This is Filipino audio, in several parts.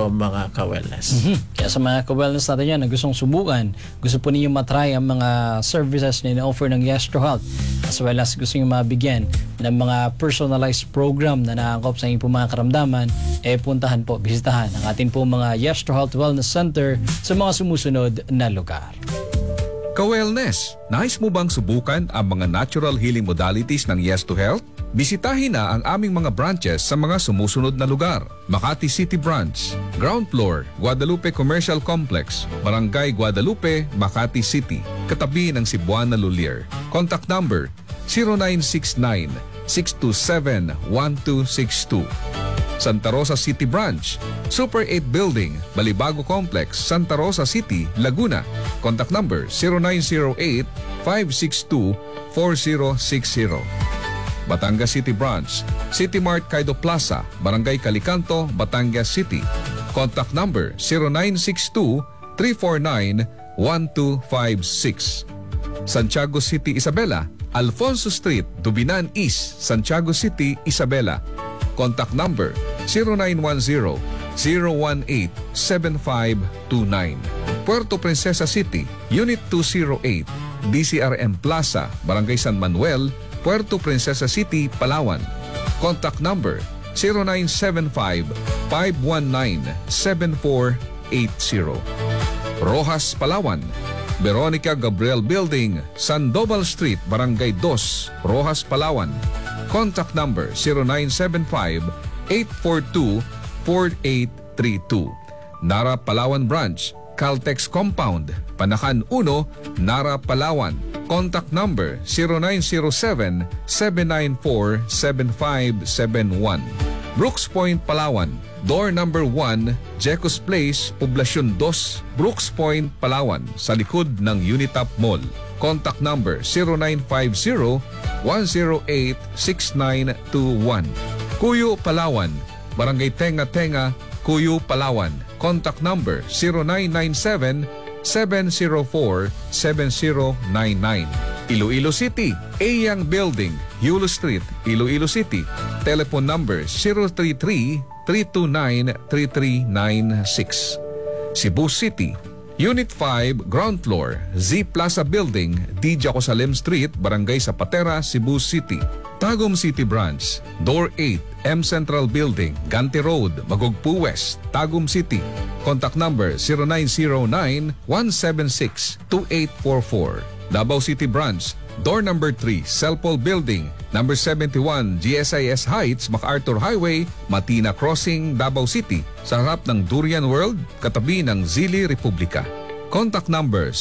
po mga ka-wellness. Kaya sa mga ka-wellness natin yan na gustong subukan, gusto po ninyo matry ang mga services na ina-offer ng Yestro Health, as well as gusto nyo mabigyan ng mga personalized program na nakakop sa inyong mga karamdaman, puntahan po, bisitahan ang ating po mga Yestro Health Wellness Center sa mga sumusunod na lugar. Ka-wellness, nais mo bang subukan ang mga natural healing modalities ng Yes to Health? Bisitahin na ang aming mga branches sa mga sumusunod na lugar. Makati City Branch, Ground Floor, Guadalupe Commercial Complex, Barangay Guadalupe, Makati City, katabi ng Cebuana Lulier. Contact number 0969-627-1262. Santa Rosa City Branch, Super 8 Building, Balibago Complex, Santa Rosa City, Laguna. Contact number 0908-562-4060. Batangas City Branch, City Mart Kaido Plaza, Barangay Calicanto, Batangas City. Contact number 0962-349-1256. Santiago City, Isabela, Alfonso Street, Dubinan East, Santiago City, Isabela. Contact number 0910-018-7529. Puerto Princesa City, Unit 208, DCRM Plaza, Barangay San Manuel, Puerto Princesa City, Palawan. Contact number 0975-519-7480. Rojas, Palawan, Veronica Gabriel Building, Sandoval Street, Barangay 2, Rojas, Palawan. Contact number 0975-842-4832. Nara, Palawan Branch, Caltex Compound, Panakan 1, Nara, Palawan. Contact number 0907-794-7571. Brooks Point, Palawan. Door number 1, Jecos Place, Poblacion 2, Brooks Point, Palawan, sa likod ng Unitap Mall. Contact number 0950-108-6921. Cuyo, Palawan, Barangay Tenga-Tenga, Cuyo, Palawan. Contact number 0997-704-7099. Iloilo City, Ayang Building, Yulo Street, Iloilo City. Telephone number 033-329-3396. Cebu City, Unit 5, Ground Floor, Z Plaza Building, D. Jacosalem Street, Barangay Zapatera, Cebu City. Tagum City Branch, Door 8, M Central Building, Gante Road, Magugpo West, Tagum City. Contact number 0909-176-2844. Davao City Branch, Door number 3, Celpol Building, number 71, GSIS Heights, MacArthur Highway, Matina Crossing, Davao City, sa harap ng Durian World, katabi ng Zili Republika. Contact number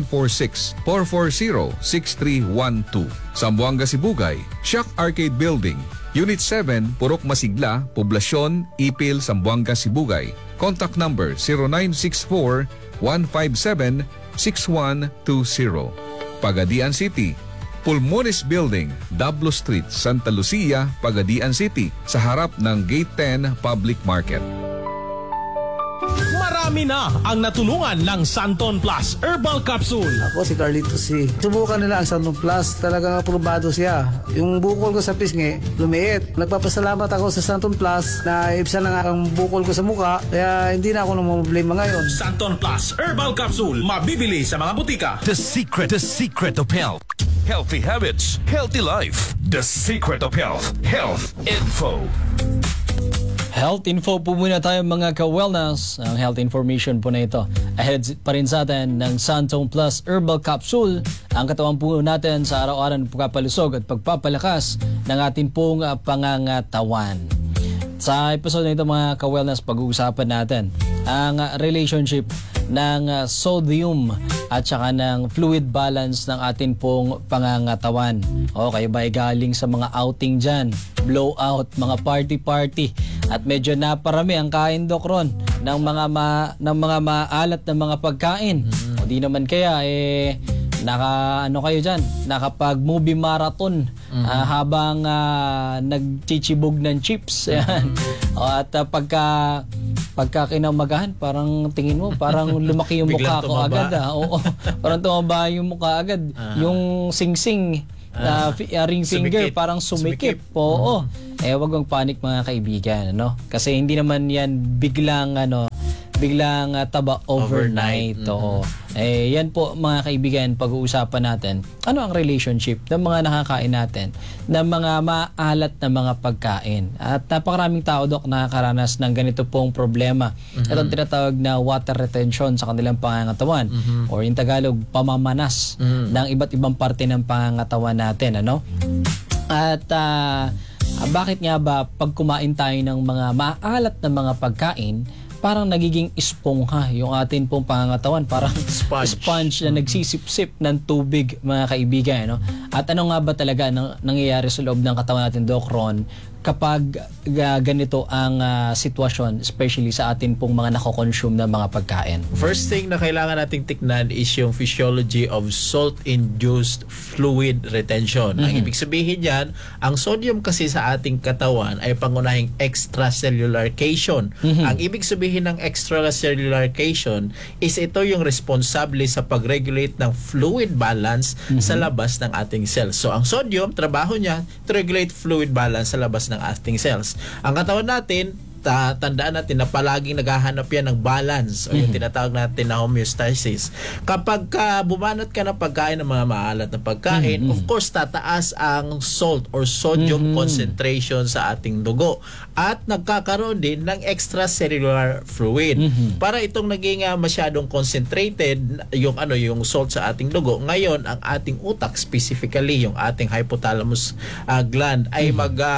0946-440-6312. Zamboanga, Sibugay, Shack Arcade Building, Unit 7, Purok Masigla, Poblacion, Ipil, Zamboanga, Sibugay. Contact number 0964-157-6120. Pagadian City, Pulmones Building, Dablo Street, Santa Lucia, Pagadian City, sa harap ng Gate 10 Public Market. Marami na ang natulungan ng Santon Plus Herbal Capsule. Ako si Carlito C. Subukan nila ang Santon Plus. Talagang aprobado siya. Yung bukol ko sa pisngi, lumiit. Nagpapasalamat ako sa Santon Plus na ibsan na nga ang bukol ko sa mukha. Kaya hindi na ako namumblema ngayon. Santon Plus Herbal Capsule. Mabibili sa mga butika. The secret of health. Healthy habits, healthy life. The secret of health. Health Info. Health info po muna tayo mga ka-wellness. Ang health information po na ito. Ahead pa rin sa atin ng Santon Plus Herbal Capsule. Ang katawan po natin sa araw-araw ng pagpapalusog at pagpapalakas ng ating pong pangangatawan. Sa episode na ito mga ka-wellness, pag-uusapan natin ang relationship ng sodium at saka ng fluid balance ng ating pong pangangatawan. O kayo ba ay galing sa mga outing dyan, blowout, mga party-party, at medyo naparami ang kain Doc Ron ng mga maalat na mga pagkain. O di naman kaya kayo dyan, nakapag-movie marathon habang nagchichibog ng chips. Ayan. At pagka kinamagahan, parang tingin mo, parang lumaki yung mukha ko agad. Oo, parang tumaba yung mukha agad. Yung sing-sing, ring finger, parang sumikip. Oo. Wag mong panic mga kaibigan, no? Kasi hindi naman yan biglang biglang taba overnight. Oo. Eh, yan po mga kaibigan, pag-uusapan natin, ano ang relationship ng mga nakakain natin ng mga maalat na mga pagkain. At napakaraming tao, Dok, nakakaranas ng ganito pong problema. Itong tinatawag na water retention sa kanilang pangangatawan or in Tagalog, pamamanas ng iba't ibang parte ng pangangatawan natin. Ano? At bakit nga ba pag kumain tayo ng mga maalat na mga pagkain, parang nagiging espongha yung atin pong pangangatawan, parang sponge na nagsisipsip ng tubig, mga kaibigan, no? At ano nga ba talaga nangyayari sa loob ng katawan natin, Doc Ron, kapag ganito ang sitwasyon, especially sa atin pong mga nako-consume na mga pagkain? First thing na kailangan nating tiknan is yung physiology of salt-induced fluid retention. Ang ibig sabihin yan, ang sodium kasi sa ating katawan ay pangunahing extracellular cation. Ang ibig sabihin ng extracellular cation is ito yung responsable sa pag-regulate ng fluid balance sa labas ng ating cells. So ang sodium, trabaho niya to regulate fluid balance sa labas ng ating cells. Ang katawan natin, tandaan natin na palaging naghahanap yan ng balance o yung tinatawag natin na homeostasis. Kapag bumanat ka ng pagkain ng mga maalat na pagkain, of course, tataas ang salt or sodium concentration sa ating dugo at nagkakaroon din ng extracellular fluid. Para itong naging masyadong concentrated yung salt sa ating dugo, ngayon ang ating utak, specifically yung ating hypothalamus gland ay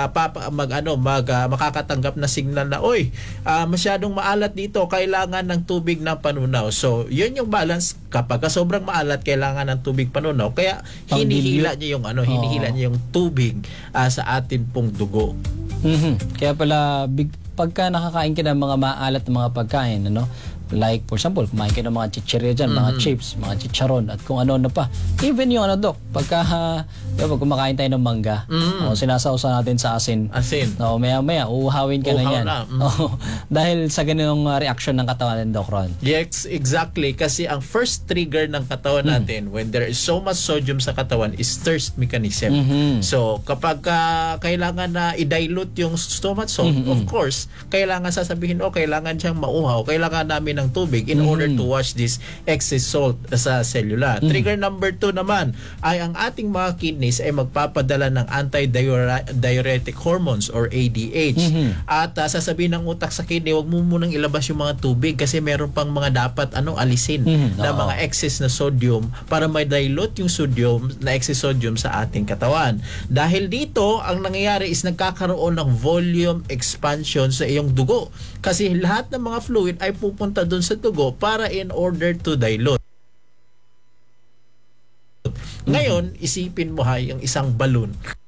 makakatanggap na signal na masyadong maalat dito, kailangan ng tubig na panunaw. So, yun yung balance. Kapag sobrang maalat, kailangan ng tubig panunaw. Kaya hinihila niya yung tubig sa atin pong dugo. Kaya pala pagka nakakain ka ng mga maalat na mga pagkain, like for example, kumain ka ng mga chichirya dyan, mga chips, mga chicharon, at kung ano pa. Even yung Dok, pag kumakain tayo ng mangga, sinasausa natin sa asin. Maya-maya, uuhawin ka na yan. Dahil sa ganung reaction ng katawan ng Doc Ron. Yes, exactly. Kasi ang first trigger ng katawan natin when there is so much sodium sa katawan is thirst mechanism. So, kapag kailangan na i-dilute yung so much salt, of course, kailangan sasabihin, kailangan siyang mauhaw, kailangan namin ng tubig in order to wash this excess salt sa cellula. Trigger number 2 naman ay ang ating mga kidneys ay magpapadala ng antidiuretic hormones or ADH. At sasabihin ng utak sa kidney, wag mo munang ilabas yung mga tubig kasi meron pang mga dapat alisin na mga excess na sodium para ma-dilute yung sodium na excess sodium sa ating katawan. Dahil dito, ang nangyayari is nagkakaroon ng volume expansion sa iyong dugo. Kasi lahat ng mga fluid ay pupunta dun sa dugo para in order to dilute. Ngayon, isipin mo yung isang balon.